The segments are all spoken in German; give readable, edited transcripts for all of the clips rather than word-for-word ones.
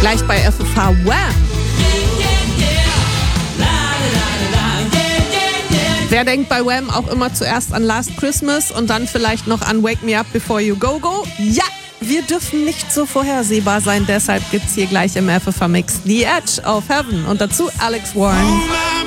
Gleich bei FFH Wham! Wer denkt bei Wham auch immer zuerst an Last Christmas und dann vielleicht noch an Wake Me Up Before You Go Go? Ja! Wir dürfen nicht so vorhersehbar sein, deshalb gibt's hier gleich im FFH Mix The Edge of Heaven und dazu Alex Warren.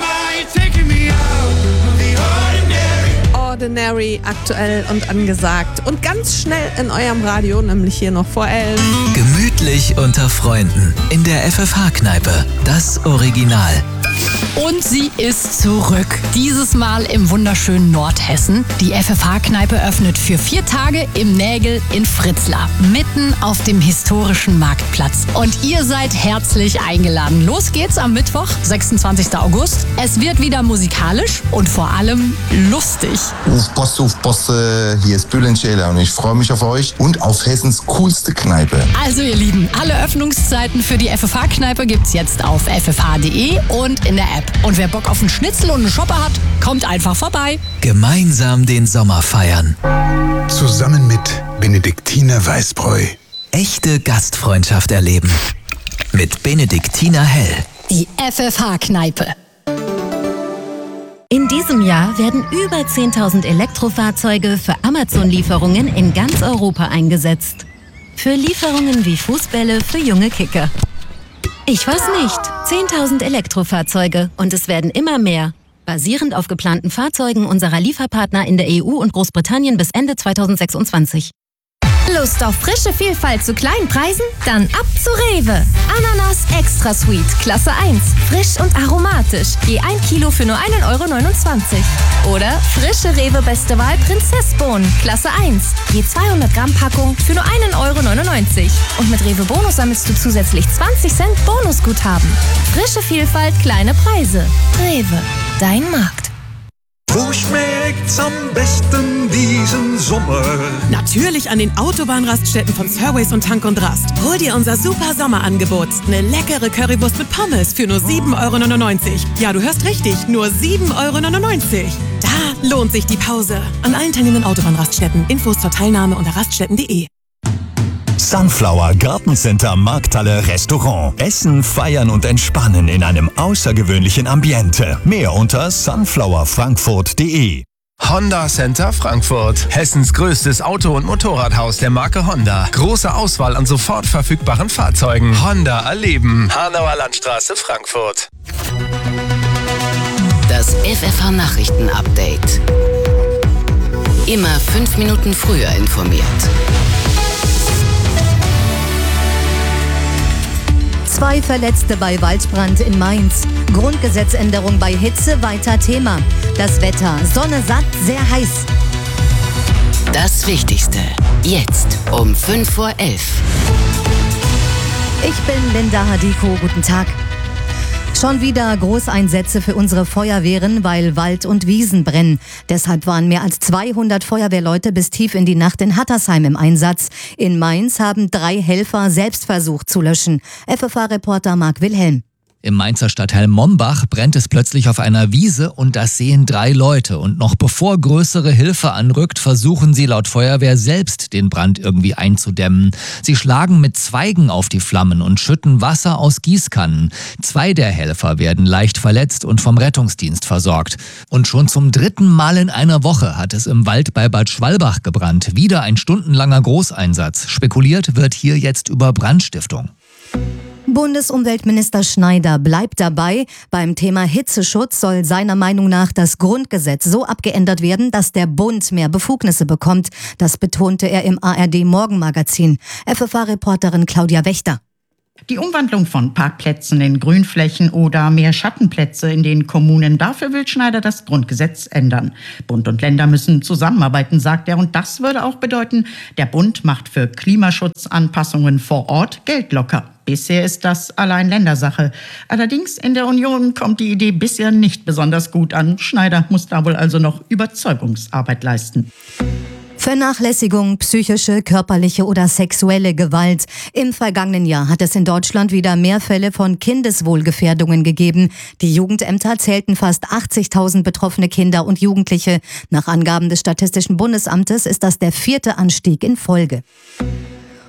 Ordinary, aktuell und angesagt und ganz schnell in eurem Radio, nämlich hier noch vor 11. Gemütlich unter Freunden in der FFH-Kneipe, das Original. Und sie ist zurück. Dieses Mal im wunderschönen Nordhessen. Die FFH-Kneipe öffnet für 4 Tage im Nägel in Fritzlar, mitten auf dem historischen Marktplatz. Und ihr seid herzlich eingeladen. Los geht's am Mittwoch, 26. August. Es wird wieder musikalisch und vor allem lustig. Auf Bosse, hier ist Bülent Ceylan und ich freue mich auf euch und auf Hessens coolste Kneipe. Also ihr Lieben, alle Öffnungszeiten für die FFH-Kneipe gibt's jetzt auf ffh.de und in der App. Und wer Bock auf einen Schnitzel und einen Shopper hat, kommt einfach vorbei. Gemeinsam den Sommer feiern. Zusammen mit Benediktiner Weißbräu. Echte Gastfreundschaft erleben. Mit Benediktiner Hell. Die FFH-Kneipe. In diesem Jahr werden über 10.000 Elektrofahrzeuge für Amazon-Lieferungen in ganz Europa eingesetzt. Für Lieferungen wie Fußbälle für junge Kicker. Ich weiß nicht. 10.000 Elektrofahrzeuge und es werden immer mehr. Basierend auf geplanten Fahrzeugen unserer Lieferpartner in der EU und Großbritannien bis Ende 2026. Lust auf frische Vielfalt zu kleinen Preisen? Dann ab zu Rewe. Ananas Extra Sweet, Klasse 1. Frisch und aromatisch. Je 1 Kilo für nur 1,29 €. Oder frische Rewe Beste Wahl Prinzessbohnen, Klasse 1. Je 200 Gramm Packung für nur 1,99 €. Und mit Rewe Bonus sammelst du zusätzlich 20 Cent Bonusguthaben. Frische Vielfalt, kleine Preise. Rewe, dein Markt. Wo schmeckt's am besten diesen Sommer? Natürlich an den Autobahnraststätten von Surways und Tank und Rast. Hol dir unser super Sommerangebot. Eine leckere Currywurst mit Pommes für nur 7,99 €. Ja, du hörst richtig, nur 7,99 €. Da lohnt sich die Pause. An allen teilnehmenden Autobahnraststätten. Infos zur Teilnahme unter raststätten.de. Sunflower Gartencenter Markthalle Restaurant. Essen, feiern und entspannen in einem außergewöhnlichen Ambiente. Mehr unter sunflowerfrankfurt.de. Honda Center Frankfurt. Hessens größtes Auto- und Motorradhaus der Marke Honda. Große Auswahl an sofort verfügbaren Fahrzeugen. Honda erleben. Hanauer Landstraße, Frankfurt. Das FFH Nachrichten Update. Immer 5 Minuten früher informiert. 2 Verletzte bei Waldbrand in Mainz. Grundgesetzänderung bei Hitze weiter Thema. Das Wetter, Sonne satt, sehr heiß. Das Wichtigste, jetzt um 5:11 Ich bin Linda Hadiko, guten Tag. Schon wieder Großeinsätze für unsere Feuerwehren, weil Wald und Wiesen brennen. Deshalb waren mehr als 200 Feuerwehrleute bis tief in die Nacht in Hattersheim im Einsatz. In Mainz haben 3 Helfer selbst versucht zu löschen. FFH-Reporter Marc Wilhelm. Im Mainzer Stadtteil Mombach brennt es plötzlich auf einer Wiese und das sehen 3 Leute. Und noch bevor größere Hilfe anrückt, versuchen sie laut Feuerwehr selbst den Brand irgendwie einzudämmen. Sie schlagen mit Zweigen auf die Flammen und schütten Wasser aus Gießkannen. 2 der Helfer werden leicht verletzt und vom Rettungsdienst versorgt. Und schon zum 3. Mal in einer Woche hat es im Wald bei Bad Schwalbach gebrannt. Wieder ein stundenlanger Großeinsatz. Spekuliert wird hier jetzt über Brandstiftung. Bundesumweltminister Schneider bleibt dabei. Beim Thema Hitzeschutz soll seiner Meinung nach das Grundgesetz so abgeändert werden, dass der Bund mehr Befugnisse bekommt. Das betonte er im ARD-Morgenmagazin. FFH-Reporterin Claudia Wächter. Die Umwandlung von Parkplätzen in Grünflächen oder mehr Schattenplätze in den Kommunen, dafür will Schneider das Grundgesetz ändern. Bund und Länder müssen zusammenarbeiten, sagt er, und das würde auch bedeuten, der Bund macht für Klimaschutzanpassungen vor Ort Geld locker. Bisher ist das allein Ländersache. Allerdings in der Union kommt die Idee bisher nicht besonders gut an. Schneider muss da wohl also noch Überzeugungsarbeit leisten. Vernachlässigung, psychische, körperliche oder sexuelle Gewalt. Im vergangenen Jahr hat es in Deutschland wieder mehr Fälle von Kindeswohlgefährdungen gegeben. Die Jugendämter zählten fast 80.000 betroffene Kinder und Jugendliche. Nach Angaben des Statistischen Bundesamtes ist das der 4. Anstieg in Folge.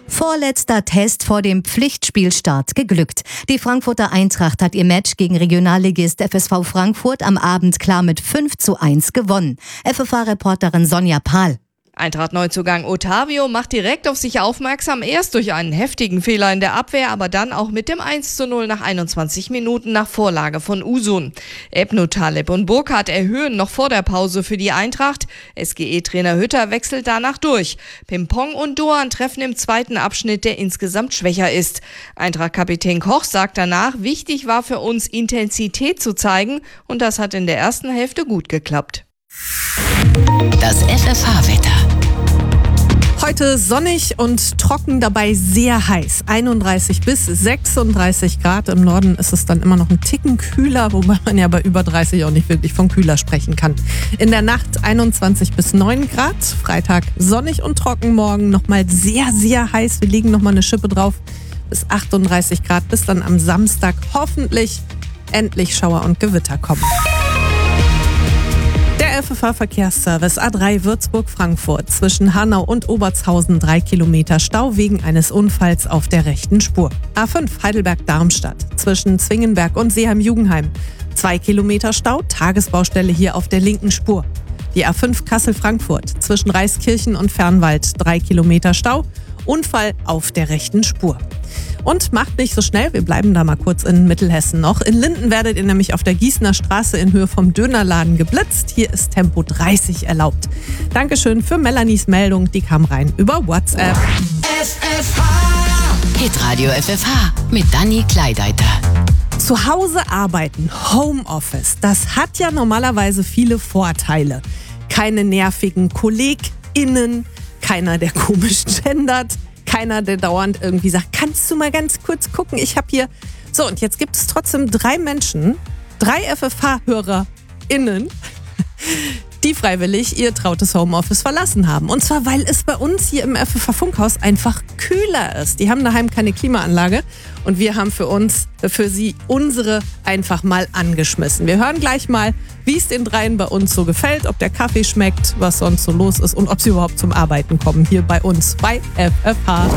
Vorletzter Test vor dem Pflichtspielstart geglückt. Die Frankfurter Eintracht hat ihr Match gegen Regionalligist FSV Frankfurt am Abend klar mit 5:1 gewonnen. FFH-Reporterin Sonja Pahl. Eintracht-Neuzugang Otavio macht direkt auf sich aufmerksam, erst durch einen heftigen Fehler in der Abwehr, aber dann auch mit dem 1:0 nach 21 Minuten nach Vorlage von Usun. Ebnu Taleb und Burkhardt erhöhen noch vor der Pause für die Eintracht. SGE-Trainer Hütter wechselt danach durch. Pimpong und Doan treffen im zweiten Abschnitt, der insgesamt schwächer ist. Eintracht-Kapitän Koch sagt danach, wichtig war für uns Intensität zu zeigen und das hat in der ersten Hälfte gut geklappt. Das FFH-Wetter. Heute sonnig und trocken, dabei sehr heiß. 31 bis 36 Grad. Im Norden ist es dann immer noch ein Ticken kühler, wobei man ja bei über 30 auch nicht wirklich von kühler sprechen kann. In der Nacht 21 bis 9 Grad. Freitag sonnig und trocken, morgen nochmal sehr, sehr heiß. Wir legen nochmal eine Schippe drauf bis 38 Grad, bis dann am Samstag hoffentlich endlich Schauer und Gewitter kommen. Der FFH-Verkehrsservice A3 Würzburg-Frankfurt zwischen Hanau und Obertshausen 3 Kilometer Stau wegen eines Unfalls auf der rechten Spur. A5 Heidelberg-Darmstadt zwischen Zwingenberg und Seeheim-Jugenheim 2 Kilometer Stau, Tagesbaustelle hier auf der linken Spur. Die A5 Kassel-Frankfurt zwischen Reiskirchen und Fernwald 3 Kilometer Stau, Unfall auf der rechten Spur. Und macht nicht so schnell, wir bleiben da mal kurz in Mittelhessen noch. In Linden werdet ihr nämlich auf der Gießener Straße in Höhe vom Dönerladen geblitzt. Hier ist Tempo 30 erlaubt. Dankeschön für Melanies Meldung, die kam rein über WhatsApp. Hitradio FFH mit Dani Kleideiter. Zu Hause arbeiten, Homeoffice, das hat ja normalerweise viele Vorteile. Keine nervigen KollegInnen, keiner, der komisch gendert. Keiner, der dauernd irgendwie sagt, kannst du mal ganz kurz gucken, ich habe hier... So, und jetzt gibt es trotzdem 3 Menschen, 3 FFH-HörerInnen, die freiwillig ihr trautes Homeoffice verlassen haben. Und zwar, weil es bei uns hier im FFH-Funkhaus einfach kühler ist. Die haben daheim keine Klimaanlage und wir haben für sie unsere einfach mal angeschmissen. Wir hören gleich mal, wie es den 3 bei uns so gefällt, ob der Kaffee schmeckt, was sonst so los ist und ob sie überhaupt zum Arbeiten kommen hier bei uns bei FFH.